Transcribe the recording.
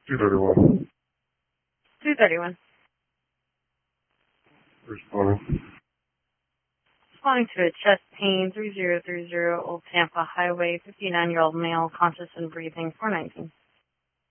231. 231. Responding. Responding to a chest pain, 3030 Old Tampa Highway, 59-year-old male, conscious and breathing, 419.